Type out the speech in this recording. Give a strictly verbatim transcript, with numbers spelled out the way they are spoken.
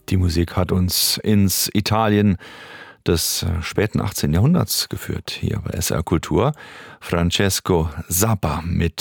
Die Musik hat uns ins Italien des späten achtzehnten Jahrhunderts geführt, hier bei S R Kultur. Francesco Zappa mit